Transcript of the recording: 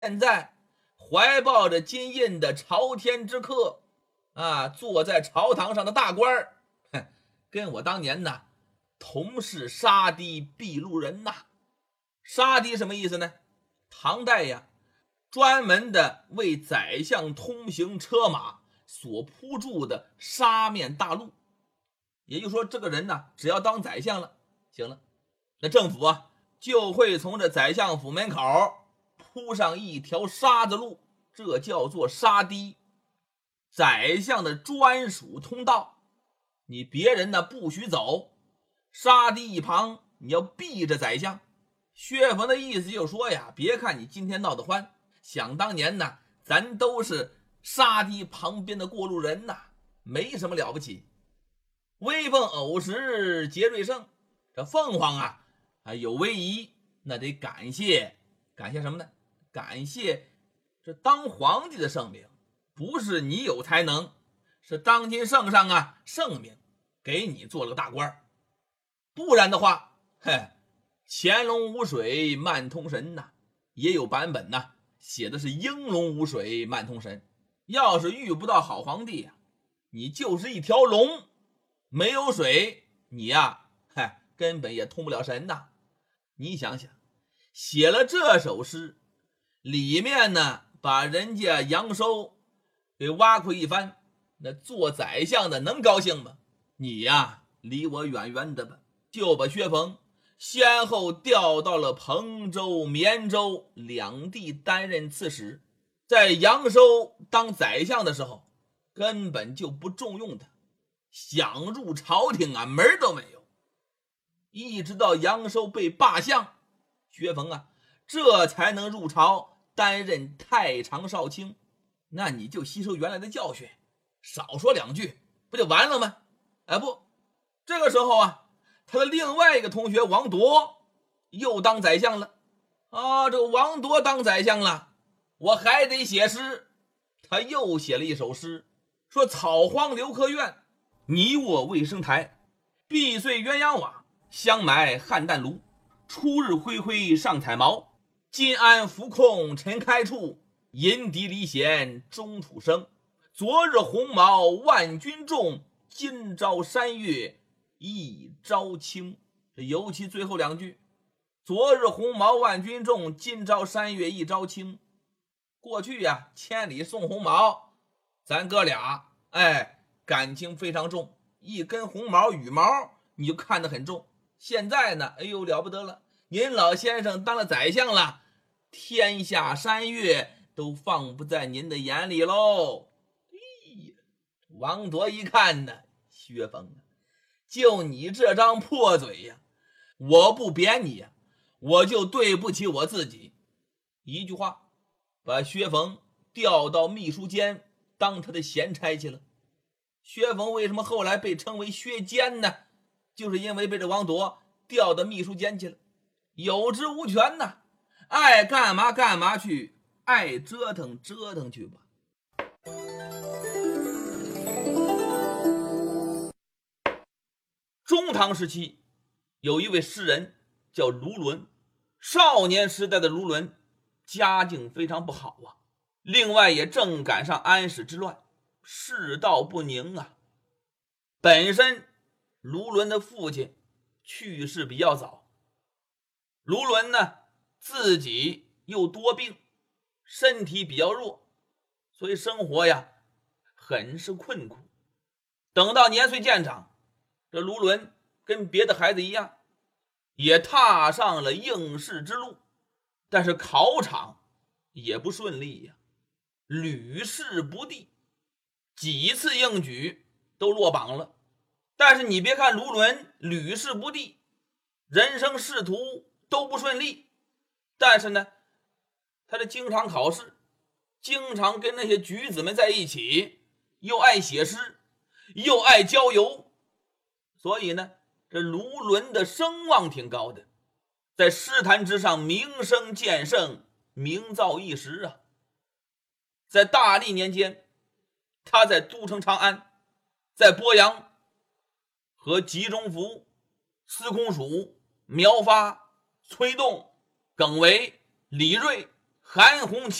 现在怀抱着金印的朝天之客坐在朝堂上的大官儿，跟我当年呢同是杀敌避路人呐。杀敌什么意思呢？唐代呀，专门的为宰相通行车马所铺筑的沙面大路。也就是说，这个人呢，只要当宰相了，行了，那政府就会从这宰相府门口铺上一条沙子路，这叫做沙堤，宰相的专属通道，你别人呢不许走。沙堤一旁你要避着宰相。薛冯的意思就是说呀，别看你今天闹得欢，想当年呢，咱都是沙堤旁边的过路人呐，没什么了不起。威风偶时节瑞盛，这凤凰有威仪，那得感谢什么呢？感谢这当皇帝的圣明，不是你有才能，是当今圣上圣明给你做了个大官。不然的话，潜龙无水慢通神也有版本写的是鹰龙无水慢通神。要是遇不到好皇帝你就是一条龙，没有水，你根本也通不了神你想想，写了这首诗，里面呢把人家杨收给挖苦一番，那做宰相的能高兴吗？你离我远远的吧。就把薛冯先后调到了彭州、绵州两地担任刺史。在杨收当宰相的时候，根本就不重用他，想入朝廷门都没有。一直到杨收被罢相，薛冯这才能入朝担任太常少卿。那你就吸收原来的教训，少说两句不就完了吗？不，这个时候他的另外一个同学王铎又当宰相了这个王铎当宰相了，我还得写诗。他又写了一首诗，说草荒留客院，你我未生台，碧碎鸳鸯瓦，相埋汉旦炉。初日恢恢上彩毛，今安浮空尘开处，银笛离弦中土生。昨日鸿毛万军重，今朝山月一朝清。尤其最后两句，昨日鸿毛万军重，今朝山月一朝清。过去千里送红毛，咱哥俩感情非常重，一根红毛羽毛你就看得很重。现在呢，哎呦了不得了，您老先生当了宰相了，天下山月都放不在您的眼里喽。王铎一看呢，薛冯就你这张破嘴我不贬你我就对不起我自己。一句话把薛冯调到秘书监当他的闲差去了。薛冯为什么后来被称为薛监呢？就是因为被这王铎调到秘书监去了，有职无权爱干嘛干嘛去，爱折腾折腾去吧。中唐时期有一位诗人叫卢纶，少年时代的卢纶家境非常不好另外也正赶上安史之乱，世道不宁本身卢纶的父亲去世比较早，卢纶呢自己又多病，身体比较弱，所以生活很是困苦。等到年岁渐长，这卢纶跟别的孩子一样，也踏上了应试之路，但是考场也不顺利屡试不第，几次应举都落榜了。但是你别看卢纶屡试不第，人生仕途都不顺利，但是呢他这经常考试，经常跟那些举子们在一起，又爱写诗，又爱郊游，所以呢这卢纶的声望挺高的，在诗坛之上名声渐盛，名噪一时在大历年间，他在都城长安，在鄱阳和吉中福、司空曙、苗发、崔栋、耿维、李锐、 韩红